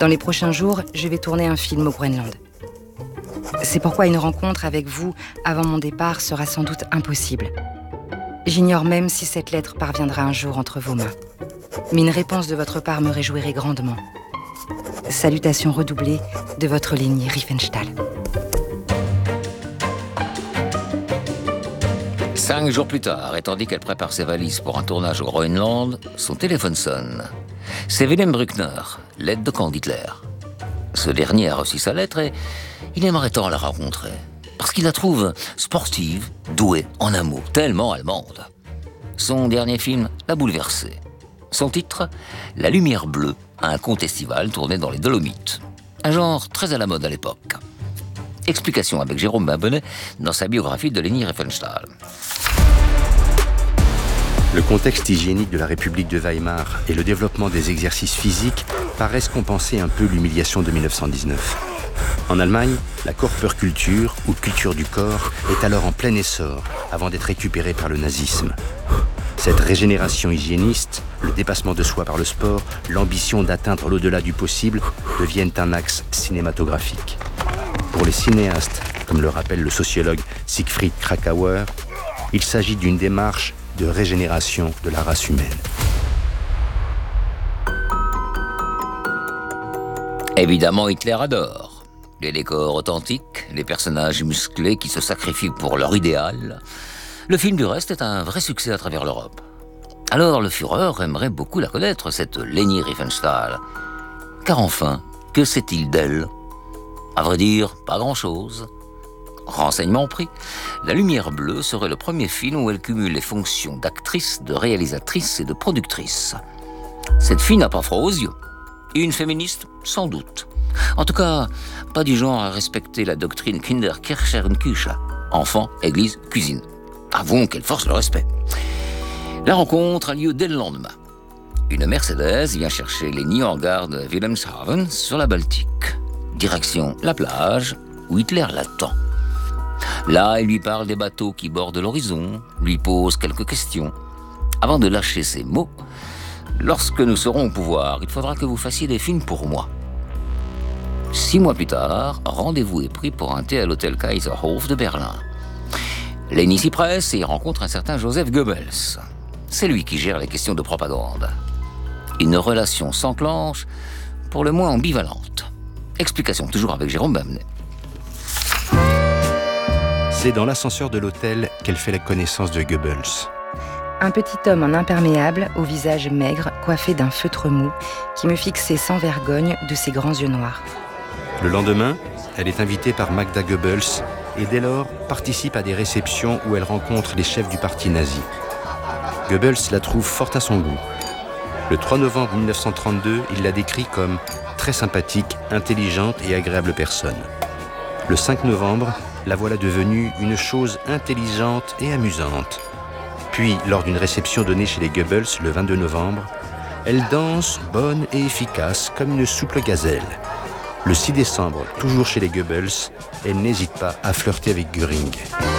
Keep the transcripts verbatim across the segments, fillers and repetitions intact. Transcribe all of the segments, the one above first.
Dans les prochains jours, je vais tourner un film au Groenland. C'est pourquoi une rencontre avec vous avant mon départ sera sans doute impossible. J'ignore même si cette lettre parviendra un jour entre vos mains. Mais une réponse de votre part me réjouirait grandement. Salutations redoublées de votre Leni Riefenstahl. Cinq jours plus tard, et tandis qu'elle prépare ses valises pour un tournage au Groenland, son téléphone sonne. C'est Wilhelm Bruckner, l'aide de camp d'Hitler. Ce dernier a reçu sa lettre et il aimerait tant la rencontrer. Parce qu'il la trouve sportive, douée, en amour, tellement allemande. Son dernier film l'a bouleversée. Son titre, La lumière bleue, un conte estival tourné dans les Dolomites. Un genre très à la mode à l'époque. Explication avec Jérôme Babonnet dans sa biographie de Leni Riefenstahl. Le contexte hygiénique de la République de Weimar et le développement des exercices physiques paraissent compenser un peu l'humiliation de mille neuf cent dix-neuf. En Allemagne, la Körperkultur, ou culture du corps, est alors en plein essor, avant d'être récupérée par le nazisme. Cette régénération hygiéniste, le dépassement de soi par le sport, l'ambition d'atteindre l'au-delà du possible, deviennent un axe cinématographique. Pour les cinéastes, comme le rappelle le sociologue Siegfried Kracauer, il s'agit d'une démarche de régénération de la race humaine. Évidemment, Hitler adore. Les décors authentiques, les personnages musclés qui se sacrifient pour leur idéal. Le film du reste est un vrai succès à travers l'Europe. Alors le Führer aimerait beaucoup la connaître, cette Leni Riefenstahl. Car enfin, que sait-il d'elle ? À vrai dire, pas grand-chose. Renseignement pris, La lumière bleue serait le premier film où elle cumule les fonctions d'actrice, de réalisatrice et de productrice. Cette fille n'a pas froid aux yeux. Une féministe, sans doute. En tout cas, pas du genre à respecter la doctrine Kinder, Kirche und Küche. Enfant, église, cuisine. Avouons qu'elle force le respect. La rencontre a lieu dès le lendemain. Une Mercedes vient chercher Leni en gare de Wilhelmshaven sur la Baltique. Direction la plage, où Hitler l'attend. Là, il lui parle des bateaux qui bordent l'horizon, lui pose quelques questions. Avant de lâcher ces mots, lorsque nous serons au pouvoir, il faudra que vous fassiez des films pour moi. Six mois plus tard, rendez-vous est pris pour un thé à l'hôtel Kaiserhof de Berlin. Leni s'y presse et y rencontre un certain Joseph Goebbels. C'est lui qui gère les questions de propagande. Une relation s'enclenche, pour le moins ambivalente. Explication toujours avec Jérôme Babonnet. C'est dans l'ascenseur de l'hôtel qu'elle fait la connaissance de Goebbels. Un petit homme en imperméable, au visage maigre, coiffé d'un feutre mou, qui me fixait sans vergogne de ses grands yeux noirs. Le lendemain, elle est invitée par Magda Goebbels et dès lors participe à des réceptions où elle rencontre les chefs du parti nazi. Goebbels la trouve fort à son goût. Le trois novembre mille neuf cent trente-deux, il la décrit comme très sympathique, intelligente et agréable personne. Le cinq novembre, la voilà devenue une chose intelligente et amusante. Puis, lors d'une réception donnée chez les Goebbels le vingt-deux novembre, elle danse bonne et efficace comme une souple gazelle. Le six décembre, toujours chez les Goebbels, elle n'hésite pas à flirter avec Göring.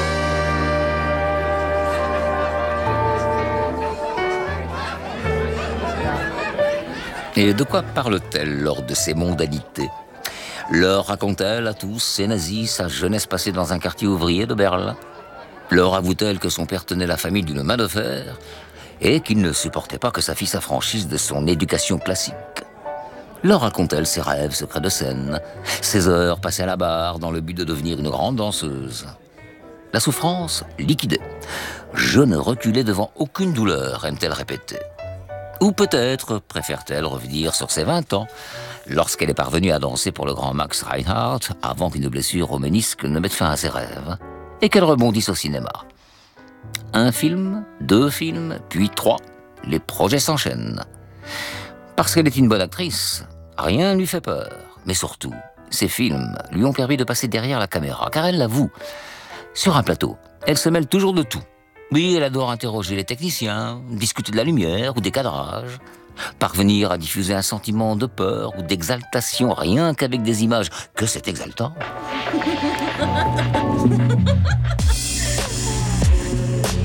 Et de quoi parle-t-elle lors de ces mondanités ? Leur raconte-t-elle à tous, ces nazis, sa jeunesse passée dans un quartier ouvrier de Berlin ? Leur avoue-t-elle que son père tenait la famille d'une main de fer et qu'il ne supportait pas que sa fille s'affranchisse de son éducation classique ? Leur raconte-t-elle ses rêves secrets de scène, ses heures passées à la barre dans le but de devenir une grande danseuse ? La souffrance liquidée. Je ne reculais devant aucune douleur, aime-t-elle répéter. Ou peut-être préfère-t-elle revenir sur ses vingt ans, lorsqu'elle est parvenue à danser pour le grand Max Reinhardt, avant qu'une blessure au ménisque ne mette fin à ses rêves, et qu'elle rebondisse au cinéma. Un film, deux films, puis trois, les projets s'enchaînent. Parce qu'elle est une bonne actrice, rien ne lui fait peur. Mais surtout, ces films lui ont permis de passer derrière la caméra, car elle l'avoue. Sur un plateau, elle se mêle toujours de tout. Oui, elle adore interroger les techniciens, discuter de la lumière ou des cadrages, parvenir à diffuser un sentiment de peur ou d'exaltation rien qu'avec des images. Que c'est exaltant!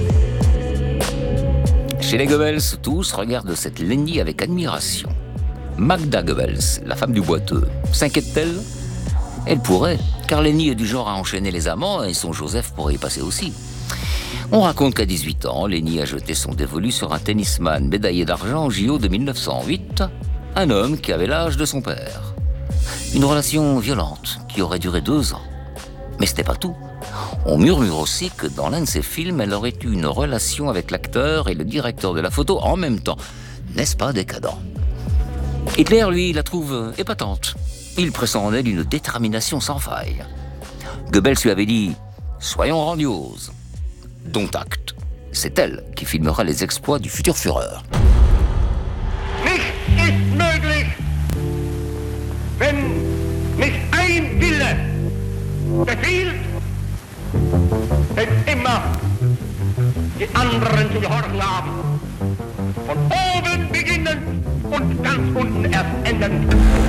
Chez les Goebbels, tous regardent cette Leni avec admiration. Magda Goebbels, la femme du boiteux, s'inquiète-t-elle ? Elle pourrait, car Leni est du genre à enchaîner les amants et son Joseph pourrait y passer aussi. On raconte qu'à dix-huit ans, Leni a jeté son dévolu sur un tennisman médaillé d'argent au J O de mille neuf cent huit, un homme qui avait l'âge de son père. Une relation violente qui aurait duré deux ans. Mais ce n'est pas tout. On murmure aussi que dans l'un de ses films, elle aurait eu une relation avec l'acteur et le directeur de la photo en même temps. N'est-ce pas décadent ? Hitler, lui, la trouve épatante. Il pressent en elle une détermination sans faille. Goebbels lui avait dit « Soyons grandioses ». Dont acte. C'est elle qui filmera les exploits du futur Führer. Nichts ist möglich, wenn nicht ein Wille befiehlt, denn immer die anderen zu gehorchen haben. Von oben beginnen und ganz unten erst enden.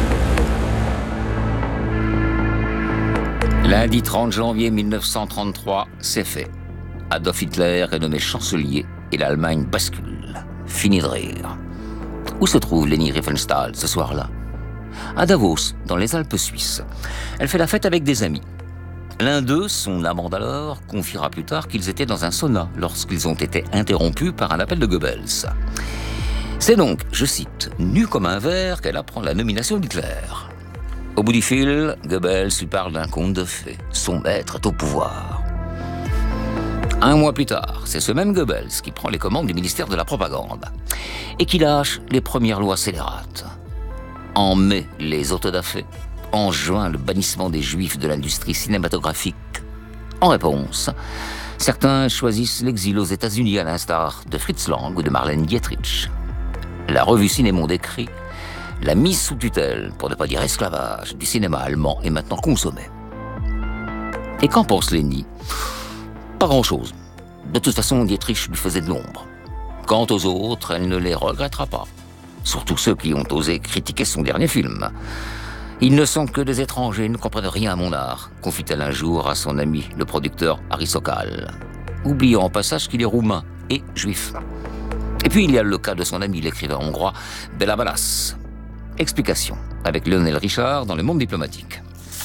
Lundi trente janvier mille neuf cent trente-trois, c'est fait. Adolf Hitler est nommé chancelier et l'Allemagne bascule. Fini de rire. Où se trouve Leni Riefenstahl ce soir-là ? À Davos, dans les Alpes suisses. Elle fait la fête avec des amis. L'un d'eux, son amant d'alors, confiera plus tard qu'ils étaient dans un sauna lorsqu'ils ont été interrompus par un appel de Goebbels. C'est donc, je cite, nu comme un verre qu'elle apprend la nomination d'Hitler. Au bout du fil, Goebbels lui parle d'un conte de fées. Son maître est au pouvoir. Un mois plus tard, c'est ce même Goebbels qui prend les commandes du ministère de la Propagande et qui lâche les premières lois scélérates. En mai, les autodafés. En juin, le bannissement des Juifs de l'industrie cinématographique. En réponse, certains choisissent l'exil aux États-Unis à l'instar de Fritz Lang ou de Marlène Dietrich. La revue Ciné-Monde écrit « La mise sous tutelle, pour ne pas dire esclavage, du cinéma allemand est maintenant consommée. » Et qu'en pense Leni ? Pas grand-chose. De toute façon, Dietrich lui faisait de l'ombre. Quant aux autres, elle ne les regrettera pas. Surtout ceux qui ont osé critiquer son dernier film. Ils ne sont que des étrangers, ils ne comprennent rien à mon art, confie-t-elle un jour à son ami, le producteur Harry Sokal, oubliant en passage qu'il est roumain et juif. Et puis il y a le cas de son ami, l'écrivain hongrois Béla Balázs. Explication avec Lionel Richard dans Le Monde diplomatique.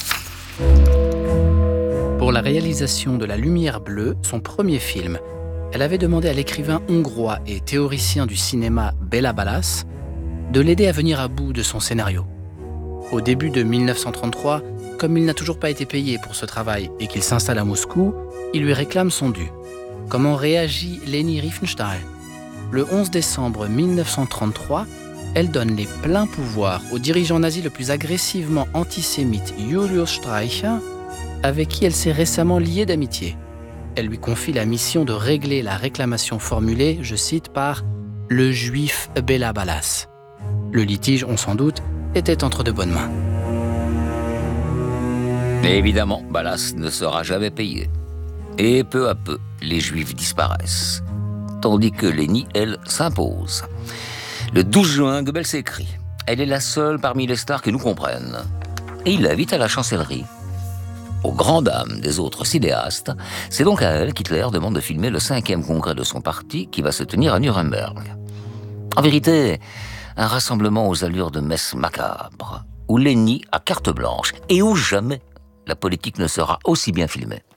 Pour la réalisation de La Lumière bleue, son premier film, elle avait demandé à l'écrivain hongrois et théoricien du cinéma Béla Balázs de l'aider à venir à bout de son scénario. Au début de mille neuf cent trente-trois, comme il n'a toujours pas été payé pour ce travail et qu'il s'installe à Moscou, il lui réclame son dû. Comment réagit Leni Riefenstahl ? Le onze décembre mille neuf cent trente-trois, elle donne les pleins pouvoirs au dirigeant nazi le plus agressivement antisémite Julius Streicher, avec qui elle s'est récemment liée d'amitié. Elle lui confie la mission de régler la réclamation formulée, je cite, par « le juif Béla Balázs ». Le litige, on s'en doute, était entre de bonnes mains. Et évidemment, Balázs ne sera jamais payé. Et peu à peu, les Juifs disparaissent. Tandis que Leni, elle, s'impose. Le douze juin, Goebbels écrit « Elle est la seule parmi les stars qui nous comprennent ». Et il l'invite à la chancellerie. Aux grandes dames des autres cinéastes, c'est donc à elle qu'Hitler demande de filmer le cinquième congrès de son parti qui va se tenir à Nuremberg. En vérité, un rassemblement aux allures de messe macabre, où Leni a carte blanche et où jamais la politique ne sera aussi bien filmée.